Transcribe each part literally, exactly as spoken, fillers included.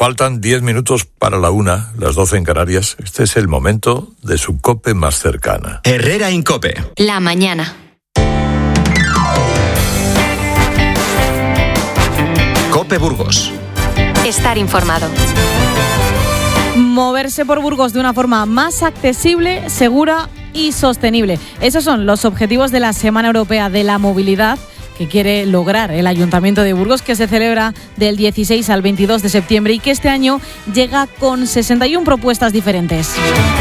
Faltan diez minutos para la una, las doce en Canarias. Este es el momento de su COPE más cercana. Herrera en COPE. La mañana. COPE Burgos. Estar informado. Moverse por Burgos de una forma más accesible, segura y sostenible. Esos son los objetivos de la Semana Europea de la Movilidad que quiere lograr el Ayuntamiento de Burgos, que se celebra del dieciséis al veintidós de septiembre y que este año llega con sesenta y una propuestas diferentes.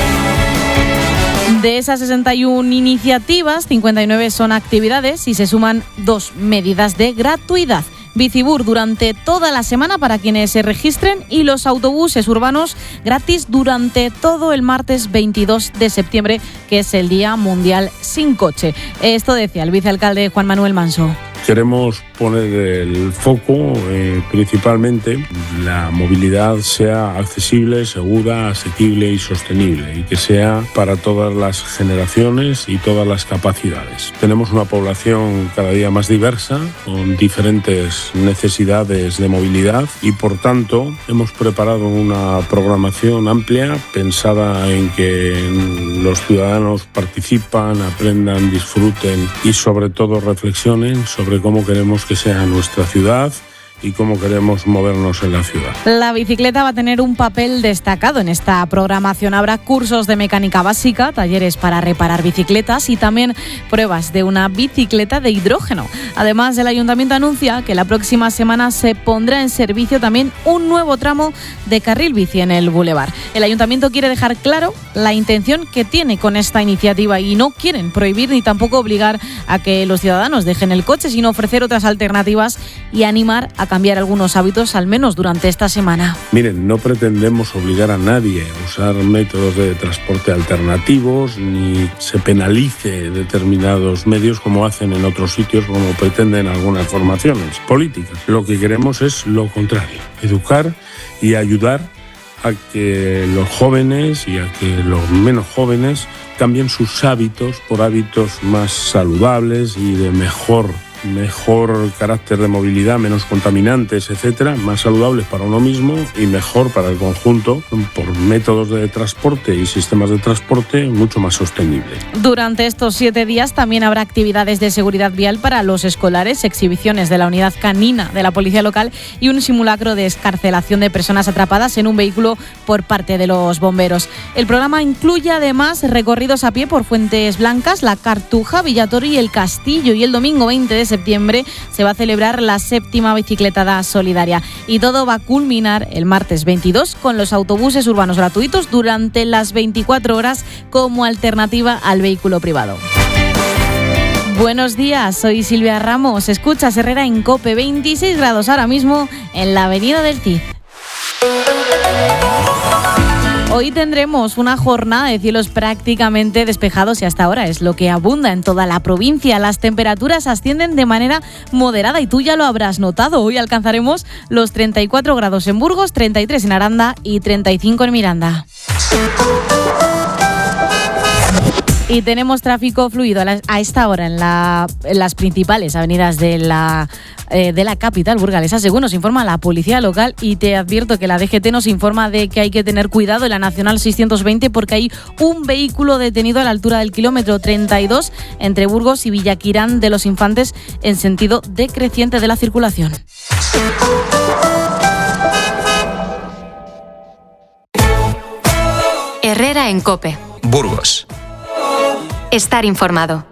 De esas sesenta y una iniciativas, cincuenta y nueve son actividades y se suman dos medidas de gratuidad. Bicibur durante toda la semana para quienes se registren y los autobuses urbanos gratis durante todo el martes veintidós de septiembre, que es el Día Mundial Sin Coche. Esto decía el vicealcalde Juan Manuel Manso. Queremos poner el foco eh, principalmente la movilidad sea accesible, segura, asequible y sostenible y que sea para todas las generaciones y todas las capacidades. Tenemos una población cada día más diversa con diferentes necesidades de movilidad y por tanto hemos preparado una programación amplia pensada en que los ciudadanos participan, aprendan, disfruten y sobre todo reflexionen sobre cómo queremos que sea nuestra ciudad y cómo queremos movernos en la ciudad. La bicicleta va a tener un papel destacado en esta programación. Habrá cursos de mecánica básica, talleres para reparar bicicletas y también pruebas de una bicicleta de hidrógeno. Además, el Ayuntamiento anuncia que la próxima semana se pondrá en servicio también un nuevo tramo de carril bici en el Boulevard. El Ayuntamiento quiere dejar claro la intención que tiene con esta iniciativa y no quieren prohibir ni tampoco obligar a que los ciudadanos dejen el coche, sino ofrecer otras alternativas y animar a cambiar algunos hábitos, al menos durante esta semana. Miren, no pretendemos obligar a nadie a usar métodos de transporte alternativos, ni se penalice determinados medios como hacen en otros sitios, como pretenden algunas formaciones políticas. Lo que queremos es lo contrario, educar y ayudar a que los jóvenes y a que los menos jóvenes cambien sus hábitos por hábitos más saludables y de mejor mejor carácter de movilidad, menos contaminantes, etcétera, más saludables para uno mismo y mejor para el conjunto por métodos de transporte y sistemas de transporte mucho más sostenibles. Durante estos siete días también habrá actividades de seguridad vial para los escolares, exhibiciones de la unidad canina de la policía local y un simulacro de excarcelación de personas atrapadas en un vehículo por parte de los bomberos. El programa incluye además recorridos a pie por Fuentes Blancas, La Cartuja, Villatoro y El Castillo, y el domingo veinte de septiembre se va a celebrar la séptima bicicletada solidaria y todo va a culminar el martes veintidós con los autobuses urbanos gratuitos durante las veinticuatro horas como alternativa al vehículo privado. Buenos días, soy Silvia Ramos, escuchas Herrera en COPE, veintiséis grados ahora mismo en la avenida del Cid. Hoy tendremos una jornada de cielos prácticamente despejados y hasta ahora es lo que abunda en toda la provincia. Las temperaturas ascienden de manera moderada y tú ya lo habrás notado. Hoy alcanzaremos los treinta y cuatro grados en Burgos, treinta y tres en Aranda y treinta y cinco en Miranda. Y tenemos tráfico fluido a esta hora en, la, en las principales avenidas de la, eh, de la capital burgalesa, según nos informa la policía local. Y te advierto que la D G T nos informa de que hay que tener cuidado en la Nacional seiscientos veinte porque hay un vehículo detenido a la altura del kilómetro treinta y dos entre Burgos y Villaquirán de los Infantes en sentido decreciente de la circulación. Herrera en COPE. Burgos. Estar informado.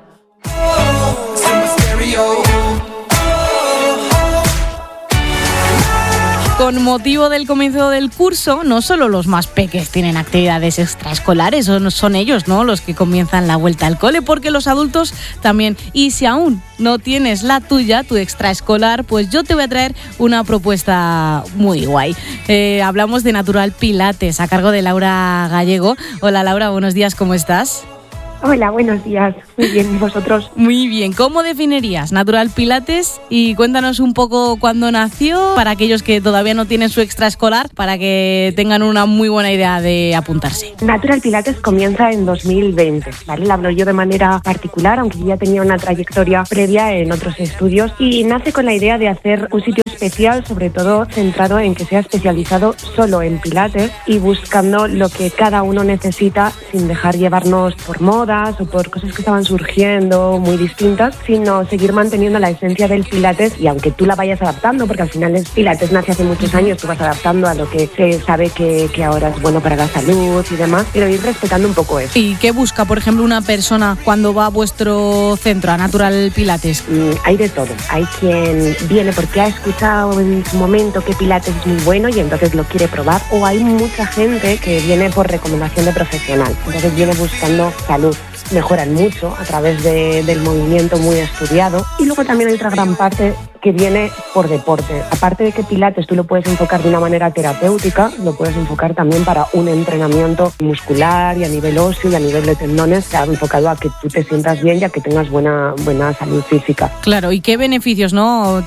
Con motivo del comienzo del curso, no solo los más peques tienen actividades extraescolares, son, son ellos, ¿no?, los que comienzan la vuelta al cole, porque los adultos también. Y si aún no tienes la tuya, tu extraescolar, pues yo te voy a traer una propuesta muy guay. Eh, hablamos de Natural Pilates, a cargo de Laura Gallego. Hola Laura, buenos días, ¿cómo estás? Hola, buenos días. Muy bien, ¿y vosotros? Muy bien. ¿Cómo definirías Natural Pilates? Y cuéntanos un poco cuándo nació, para aquellos que todavía no tienen su extraescolar, para que tengan una muy buena idea de apuntarse. Natural Pilates comienza en dos mil veinte, ¿vale? La hablo yo de manera particular, aunque ya tenía una trayectoria previa en otros estudios, y nace con la idea de hacer un sitio especial, sobre todo centrado en que sea especializado solo en Pilates y buscando lo que cada uno necesita sin dejar llevarnos por moda o por cosas que estaban surgiendo muy distintas, sino seguir manteniendo la esencia del Pilates, y aunque tú la vayas adaptando, porque al final el Pilates nace hace muchos años, tú vas adaptando a lo que se sabe que, que ahora es bueno para la salud y demás, pero ir respetando un poco eso. ¿Y qué busca, por ejemplo, una persona cuando va a vuestro centro, a Natural Pilates? Mm, hay de todo. Hay quien viene porque ha escuchado en su momento que Pilates es muy bueno y entonces lo quiere probar, o hay mucha gente que viene por recomendación de profesional, entonces viene buscando salud. Mejoran mucho a través de, del movimiento muy estudiado, y luego también hay otra gran parte que viene por deporte. Aparte de que Pilates tú lo puedes enfocar de una manera terapéutica, lo puedes enfocar también para un entrenamiento muscular y a nivel óseo y a nivel de tendones, se ha enfocado a que tú te sientas bien y a que tengas buena, buena salud física. Claro, ¿y qué beneficios, no,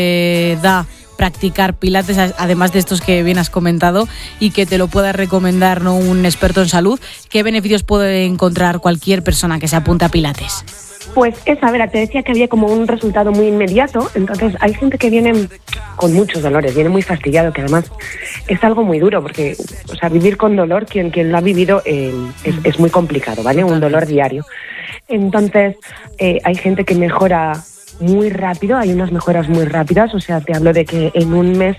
te da practicar Pilates, además de estos que bien has comentado, y que te lo pueda recomendar, ¿no?, un experto en salud? ¿Qué beneficios puede encontrar cualquier persona que se apunte a Pilates? Pues esa, verá, te decía que había como un resultado muy inmediato, entonces hay gente que viene con muchos dolores, viene muy fastidiado, que además es algo muy duro, porque, o sea, vivir con dolor, quien, quien lo ha vivido, eh, es, es muy complicado, ¿vale? Un dolor diario. Entonces, eh, hay gente que mejora muy rápido, hay unas mejoras muy rápidas, o sea, te hablo de que en un mes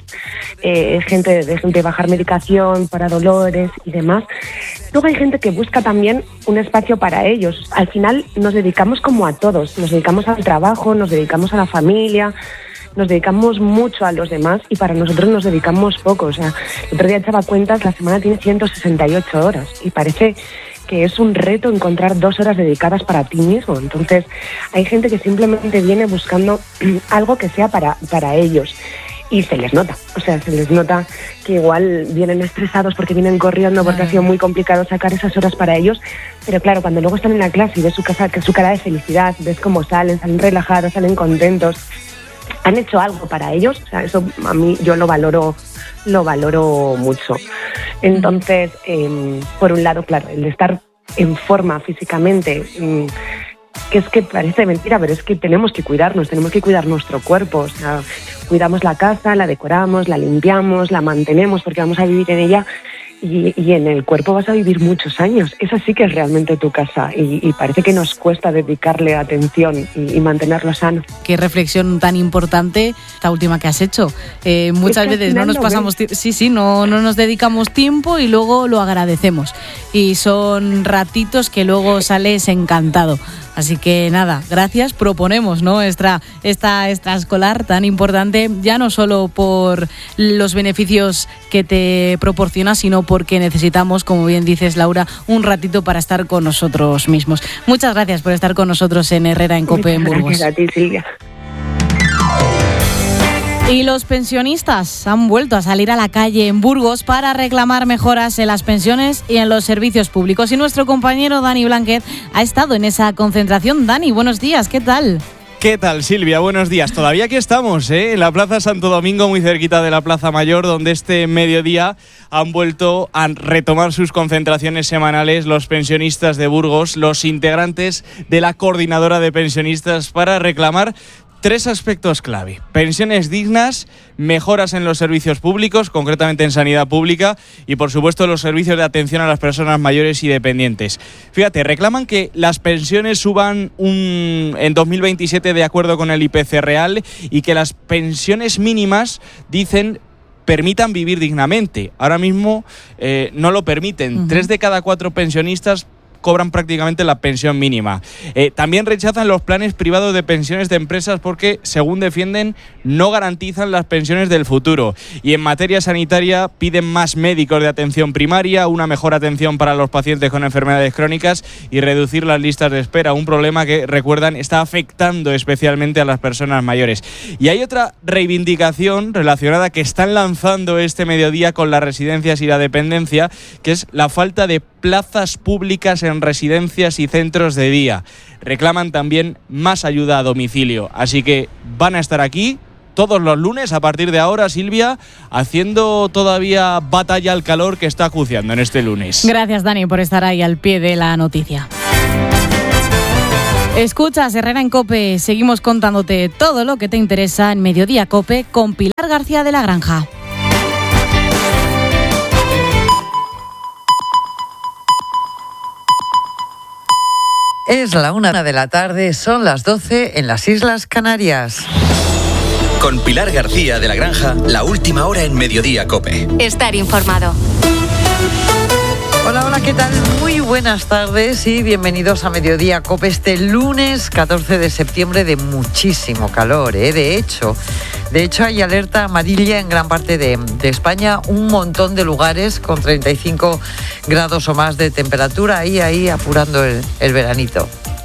eh, gente de gente bajar medicación para dolores y demás. Luego hay gente que busca también un espacio para ellos. Al final nos dedicamos como a todos, nos dedicamos al trabajo, nos dedicamos a la familia, nos dedicamos mucho a los demás, y para nosotros nos dedicamos poco. O sea, el otro día echaba cuentas, la semana tiene ciento sesenta y ocho horas y parece que es un reto encontrar dos horas dedicadas para ti mismo. Entonces, hay gente que simplemente viene buscando algo que sea para, para ellos. Y se les nota, o sea, se les nota que igual vienen estresados porque vienen corriendo, porque ha sido muy complicado sacar esas horas para ellos. Pero claro, cuando luego están en la clase y ves su, casa, que su cara de felicidad, ves cómo salen, salen relajados, salen contentos, han hecho algo para ellos. O sea, eso a mí yo lo valoro, lo valoro mucho. Entonces, eh, por un lado, claro, el de estar en forma físicamente, eh, que es que parece mentira, pero es que tenemos que cuidarnos, tenemos que cuidar nuestro cuerpo. O sea, cuidamos la casa, la decoramos, la limpiamos, la mantenemos porque vamos a vivir en ella. Y, y en el cuerpo vas a vivir muchos años. Esa sí que es realmente tu casa, y, y parece que nos cuesta dedicarle atención y, y mantenerlo sano. Qué reflexión tan importante esta última que has hecho. Eh, muchas es que veces no nos pasamos ti- sí, sí, no, no nos dedicamos tiempo y luego lo agradecemos. Y son ratitos que luego sales encantado. Así que nada, gracias. Proponemos, ¿no?, esta, esta extraescolar tan importante, ya no solo por los beneficios que te proporciona, sino porque necesitamos, como bien dices, Laura, un ratito para estar con nosotros mismos. Muchas gracias por estar con nosotros en Herrera en COPE en Burgos. Gracias a ti, Silvia. Y los pensionistas han vuelto a salir a la calle en Burgos para reclamar mejoras en las pensiones y en los servicios públicos. Y nuestro compañero Dani Blanquet ha estado en esa concentración. Dani, buenos días, ¿qué tal? ¿Qué tal, Silvia? Buenos días. Todavía aquí estamos, ¿eh? En la Plaza Santo Domingo, muy cerquita de la Plaza Mayor, donde este mediodía han vuelto a retomar sus concentraciones semanales los pensionistas de Burgos, los integrantes de la Coordinadora de Pensionistas, para reclamar tres aspectos clave: pensiones dignas, mejoras en los servicios públicos, concretamente en sanidad pública, y por supuesto los servicios de atención a las personas mayores y dependientes. Fíjate, reclaman que las pensiones suban un, en dos mil veintisiete de acuerdo con el I P C real, y que las pensiones mínimas, dicen, permitan vivir dignamente. Ahora mismo eh, no lo permiten. Uh-huh. Tres de cada cuatro pensionistas cobran prácticamente la pensión mínima. Eh, también rechazan los planes privados de pensiones de empresas porque, según defienden, no garantizan las pensiones del futuro. Y en materia sanitaria piden más médicos de atención primaria, una mejor atención para los pacientes con enfermedades crónicas y reducir las listas de espera, un problema que, recuerdan, está afectando especialmente a las personas mayores. Y hay otra reivindicación relacionada que están lanzando este mediodía con las residencias y la dependencia, que es la falta de plazas públicas en residencias y centros de día. Reclaman también más ayuda a domicilio. Así que van a estar aquí todos los lunes a partir de ahora, Silvia, haciendo todavía batalla al calor que está acuciando en este lunes. Gracias, Dani, por estar ahí al pie de la noticia. Escuchas Herrera en COPE. Seguimos contándote todo lo que te interesa en Mediodía COPE con Pilar García de la Granja. Es la una de la tarde, son las doce en las Islas Canarias. Con Pilar García de la Granja, la última hora en Mediodía COPE. Estar informado. Hola, hola, ¿qué tal? Muy buenas tardes y bienvenidos a Mediodía COPE este lunes catorce de septiembre de muchísimo calor, ¿eh? De hecho, de hecho hay alerta amarilla en gran parte de, de España, un montón de lugares con treinta y cinco grados o más de temperatura, ahí, ahí apurando el, el veranito.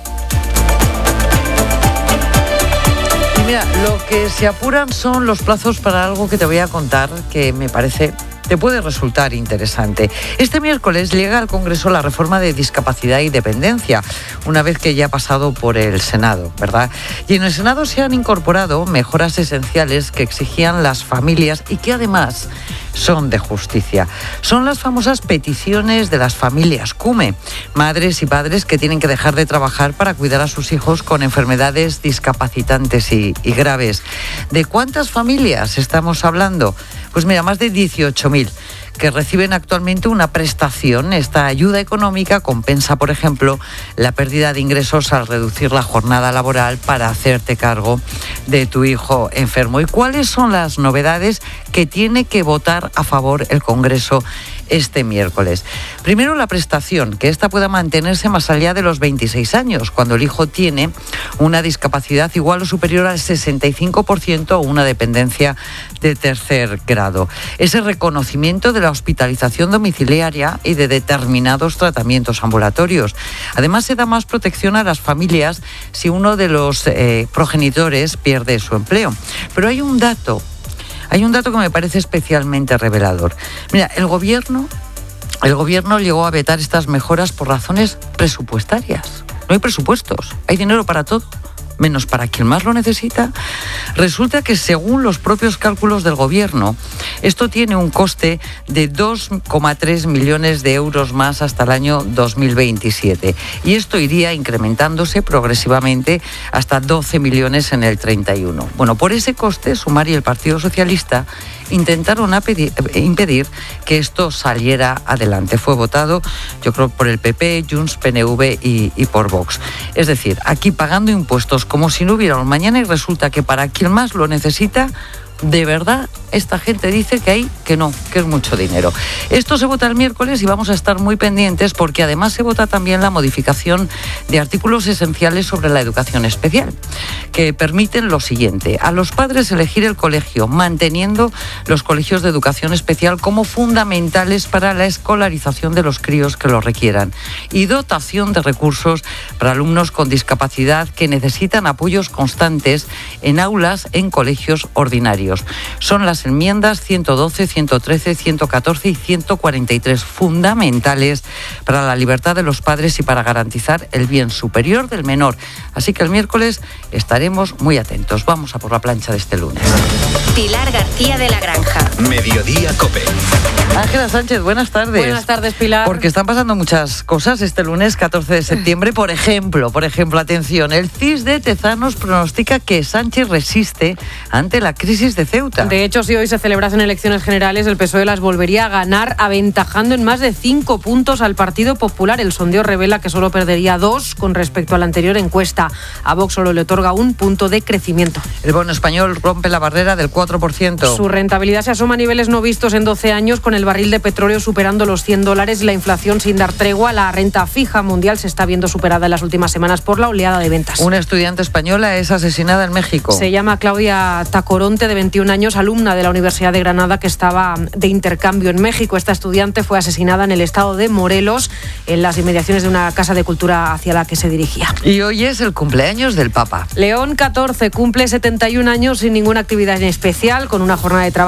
Y mira, lo que se apuran son los plazos para algo que te voy a contar que me parece te puede resultar interesante. Este miércoles llega al Congreso la reforma de discapacidad y dependencia, una vez que ya ha pasado por el Senado, ¿verdad? Y en el Senado se han incorporado mejoras esenciales que exigían las familias y que además son de justicia. Son las famosas peticiones de las familias CUME, madres y padres que tienen que dejar de trabajar para cuidar a sus hijos con enfermedades discapacitantes y, y graves. ¿De cuántas familias estamos hablando? Pues mira, más de dieciocho mil que reciben actualmente una prestación. Esta ayuda económica compensa, por ejemplo, la pérdida de ingresos al reducir la jornada laboral para hacerte cargo de tu hijo enfermo. ¿Y cuáles son las novedades que tiene que votar a favor el Congreso este miércoles? Primero, la prestación, que esta pueda mantenerse más allá de los veintiséis años, cuando el hijo tiene una discapacidad igual o superior al sesenta y cinco por ciento o una dependencia de tercer grado. Ese reconocimiento de la hospitalización domiciliaria y de determinados tratamientos ambulatorios. Además, se da más protección a las familias si uno de los eh, progenitores pierde su empleo. Pero hay un dato Hay un dato que me parece especialmente revelador. Mira, el gobierno, el gobierno llegó a vetar estas mejoras por razones presupuestarias. No hay presupuestos, hay dinero para todo, menos para quien más lo necesita. Resulta que según los propios cálculos del gobierno, esto tiene un coste de dos coma tres millones de euros más hasta el año dos mil veintisiete. Y esto iría incrementándose progresivamente hasta doce millones en el treinta y uno. Bueno, por ese coste, Sumar y el Partido Socialista intentaron impedir que esto saliera adelante. Fue votado, yo creo, por el P P, Junts, P N V y, y por Vox. Es decir, aquí pagando impuestos como si no hubiera un mañana, y resulta que para quien más lo necesita, de verdad, esta gente dice que hay, que no, que es mucho dinero. Esto se vota el miércoles y vamos a estar muy pendientes porque además se vota también la modificación de artículos esenciales sobre la educación especial, que permiten lo siguiente: a los padres elegir el colegio, manteniendo los colegios de educación especial como fundamentales para la escolarización de los críos que lo requieran, y dotación de recursos para alumnos con discapacidad que necesitan apoyos constantes en aulas en colegios ordinarios. Son las enmiendas ciento doce, ciento trece, ciento catorce y ciento cuarenta y tres, fundamentales para la libertad de los padres y para garantizar el bien superior del menor. Así que el miércoles estaremos muy atentos. Vamos a por la plancha de este lunes. Pilar García de la Granja. Mediodía COPE. Ángela Sánchez, buenas tardes. Buenas tardes, Pilar. Porque están pasando muchas cosas este lunes catorce de septiembre. Por ejemplo, por ejemplo, atención, el C I S de Tezanos pronostica que Sánchez resiste ante la crisis de Ceuta. De hecho, si hoy se celebrasen elecciones generales, el P S O E las volvería a ganar, aventajando en más de cinco puntos al Partido Popular. El sondeo revela que solo perdería dos con respecto a la anterior encuesta. A Vox solo le otorga un punto de crecimiento. El bono español rompe la barrera del cuatro por ciento. Su rentabilidad se asoma a niveles no vistos en doce años, con el barril de petróleo superando los cien dólares y la inflación sin dar tregua. La renta fija mundial se está viendo superada en las últimas semanas por la oleada de ventas. Una estudiante española es asesinada en México. Se llama Claudia Tacoronte, de veintiún años, alumna de la Universidad de Granada, que estaba de intercambio en México. Esta estudiante fue asesinada en el estado de Morelos, en las inmediaciones de una casa de cultura hacia la que se dirigía. Y hoy es el cumpleaños del Papa. León catorce cumple setenta y un años sin ninguna actividad en especial, con una jornada de trabajo normal.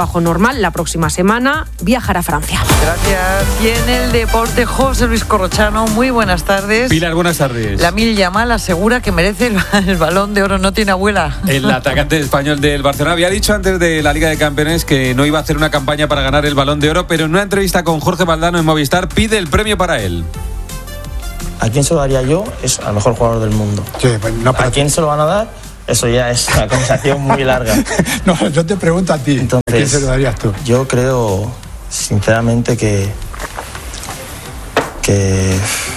normal. La próxima semana viajará a Francia. Gracias. Y en el deporte, José Luis Corrochano, muy buenas tardes. Pilar, buenas tardes. Lamine Yamal asegura que merece el, el Balón de Oro, no tiene abuela. El atacante español del Barcelona había dicho antes de la Liga de Campeones que no iba a hacer una campaña para ganar el Balón de Oro, pero en una entrevista con Jorge Valdano en Movistar pide el premio para él. ¿A quién se lo daría yo? Es al mejor jugador del mundo. Sí, pues no, ¿A quién se lo van a dar? Eso ya es una conversación muy larga. No, yo te pregunto a ti. Entonces, ¿a quién se lo darías tú? Yo creo, sinceramente, que que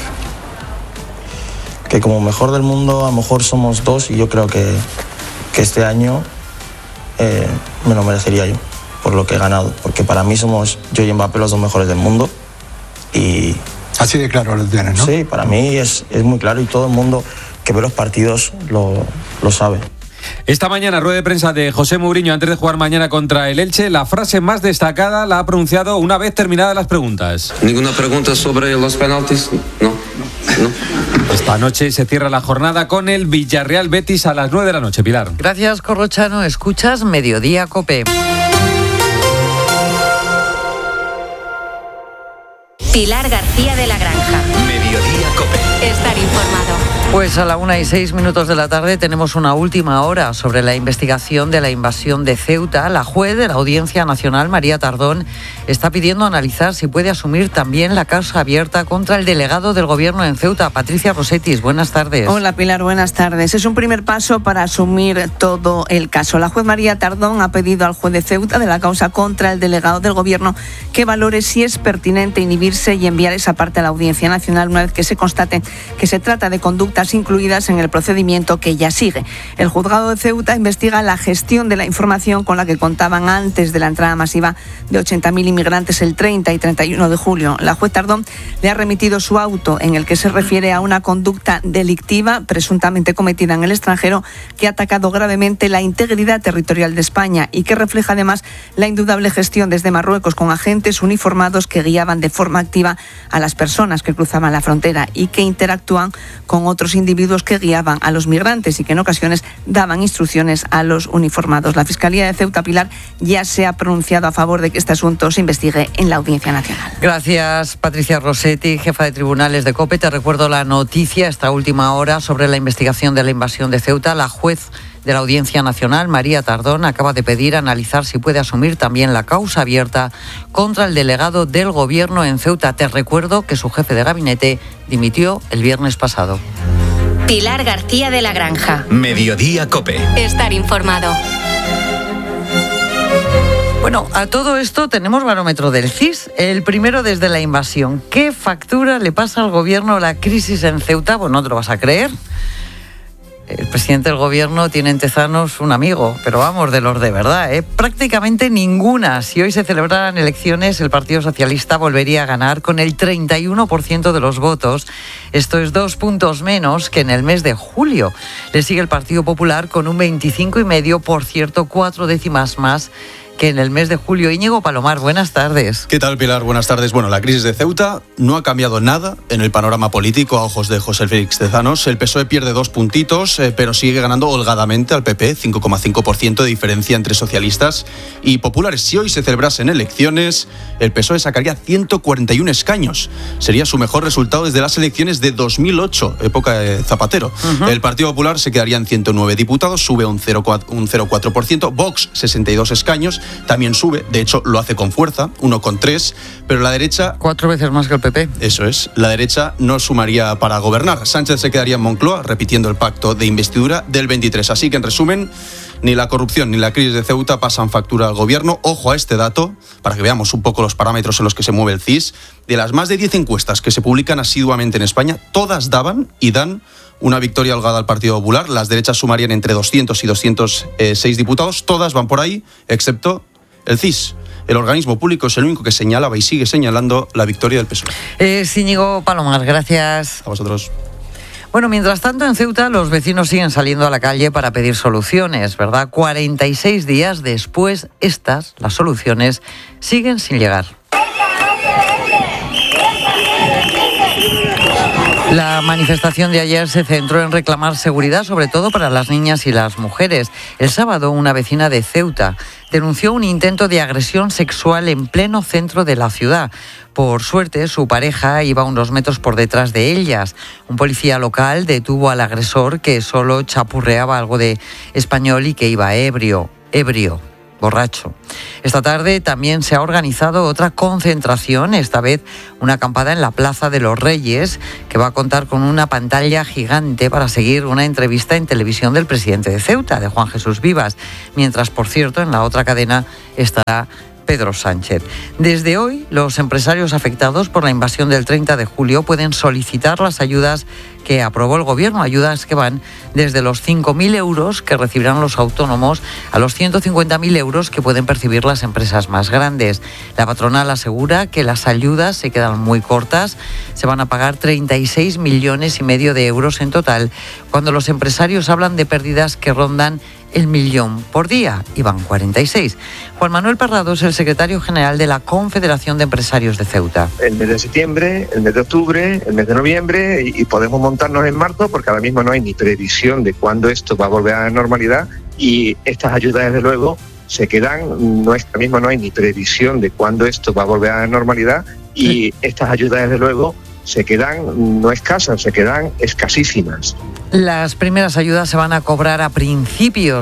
que como mejor del mundo, a lo mejor somos dos, y yo creo que, que este año eh, me lo merecería yo, por lo que he ganado. Porque para mí somos yo y Mbappé los dos mejores del mundo. Y así de claro lo tienes, ¿no? Sí, para mí es, es muy claro, y todo el mundo que ve los partidos lo, lo sabe. Esta mañana, rueda de prensa de José Mourinho antes de jugar mañana contra el Elche. La frase más destacada la ha pronunciado una vez terminadas las preguntas. ¿Ninguna pregunta sobre los penaltis? No. no. Esta noche se cierra la jornada con el Villarreal Betis a las nueve de la noche, Pilar. Gracias, Corrochano. Escuchas Mediodía Cope. Pilar García de la Granja. Mediodía Cope. Estar informado. Pues a la una y seis minutos de la tarde tenemos una última hora sobre la investigación de la invasión de Ceuta. La juez de la Audiencia Nacional, María Tardón, está pidiendo analizar si puede asumir también la causa abierta contra el delegado del Gobierno en Ceuta, Patricia Rossetis. Buenas tardes. Hola, Pilar, buenas tardes. Es un primer paso para asumir todo el caso. La juez María Tardón ha pedido al juez de Ceuta de la causa contra el delegado del Gobierno que valore si es pertinente inhibirse y enviar esa parte a la Audiencia Nacional una vez que se constate que se trata de conductas incluidas en el procedimiento que ya sigue. El juzgado de Ceuta investiga la gestión de la información con la que contaban antes de la entrada masiva de ochenta mil inmigrantes el treinta y treinta y uno de julio. La juez Tardón le ha remitido su auto en el que se refiere a una conducta delictiva presuntamente cometida en el extranjero que ha atacado gravemente la integridad territorial de España y que refleja además la indudable gestión desde Marruecos con agentes uniformados que guiaban de forma activa a las personas que cruzaban la frontera y que interactúan con otros individuos que guiaban a los migrantes y que en ocasiones daban instrucciones a los uniformados. La Fiscalía de Ceuta, Pilar, ya se ha pronunciado a favor de que este asunto se investigue en la Audiencia Nacional. Gracias, Patricia Rossetti, jefa de tribunales de COPE. Te recuerdo la noticia esta última hora sobre la investigación de la invasión de Ceuta. La juez de la Audiencia Nacional, María Tardón, acaba de pedir analizar si puede asumir también la causa abierta contra el delegado del Gobierno en Ceuta. Te recuerdo que su jefe de gabinete dimitió el viernes pasado. Pilar García de la Granja. Mediodía Cope. Estar informado. Bueno, a todo esto tenemos barómetro del C I S, el primero desde la invasión. ¿Qué factura le pasa al Gobierno la crisis en Ceuta? Pues no te lo vas a creer. El presidente del Gobierno tiene en Tezanos un amigo, pero vamos, de los de verdad, ¿eh? Prácticamente ninguna. Si hoy se celebraran elecciones, el Partido Socialista volvería a ganar con el treinta y uno por ciento de los votos. Esto es dos puntos menos que en el mes de julio. Le sigue el Partido Popular con un veinticinco coma cinco por ciento, por cierto, cuatro décimas más que en el mes de julio. Íñigo Palomar, buenas tardes. ¿Qué tal, Pilar? Buenas tardes. Bueno, la crisis de Ceuta no ha cambiado nada en el panorama político a ojos de José Félix Tezanos. El P S O E pierde dos puntitos, eh, pero sigue ganando holgadamente al P P, cinco coma cinco por ciento de diferencia entre socialistas y populares. Si hoy se celebrasen elecciones, el P S O E sacaría ciento cuarenta y uno escaños. Sería su mejor resultado desde las elecciones de dos mil ocho, época de Zapatero. Uh-huh. El Partido Popular se quedaría en ciento nueve diputados, sube un cero coma cuatro por ciento. Vox, sesenta y dos escaños, también sube, de hecho lo hace con fuerza, uno coma tres, pero la derecha... Cuatro veces más que el P P. Eso es, la derecha no sumaría para gobernar. Sánchez se quedaría en Moncloa, repitiendo el pacto de investidura del veintitrés. Así que, en resumen, ni la corrupción ni la crisis de Ceuta pasan factura al Gobierno. Ojo a este dato, para que veamos un poco los parámetros en los que se mueve el C I S. De las más de diez encuestas que se publican asiduamente en España, todas daban y dan una victoria holgada al Partido Popular. Las derechas sumarían entre doscientos y doscientos seis diputados. Todas van por ahí, excepto el C I S. El organismo público es el único que señalaba y sigue señalando la victoria del P S O E. Eh, Íñigo Palomar, gracias. A vosotros. Bueno, mientras tanto en Ceuta los vecinos siguen saliendo a la calle para pedir soluciones, ¿verdad? cuarenta y seis días después, estas, las soluciones, siguen sin llegar. La manifestación de ayer se centró en reclamar seguridad, sobre todo para las niñas y las mujeres. El sábado, una vecina de Ceuta denunció un intento de agresión sexual en pleno centro de la ciudad. Por suerte, su pareja iba unos metros por detrás de ellas. Un policía local detuvo al agresor, que solo chapurreaba algo de español y que iba ebrio, ebrio. borracho. Esta tarde también se ha organizado otra concentración, esta vez una acampada en la Plaza de los Reyes, que va a contar con una pantalla gigante para seguir una entrevista en televisión del presidente de Ceuta, de Juan Jesús Vivas, mientras, por cierto, en la otra cadena estará Pedro Sánchez. Desde hoy, los empresarios afectados por la invasión del treinta de julio pueden solicitar las ayudas que aprobó el Gobierno, ayudas que van desde los cinco mil euros que recibirán los autónomos a los ciento cincuenta mil euros que pueden percibir las empresas más grandes. La patronal asegura que las ayudas se quedan muy cortas, se van a pagar treinta y seis millones y medio de euros en total, cuando los empresarios hablan de pérdidas que rondan el millón por día, y van cuarenta y seis. Juan Manuel Parrado es el secretario general de la Confederación de Empresarios de Ceuta. El mes de septiembre, el mes de octubre, el mes de noviembre, y, y podemos montarnos en marzo, porque ahora mismo no hay ni previsión de cuándo esto va a volver a la normalidad, y estas ayudas, desde luego, se quedan, no es, ahora mismo no hay ni previsión de cuándo esto va a volver a la normalidad, y estas ayudas, desde luego, se quedan no escasas, se quedan escasísimas. Las primeras ayudas se van a cobrar a principios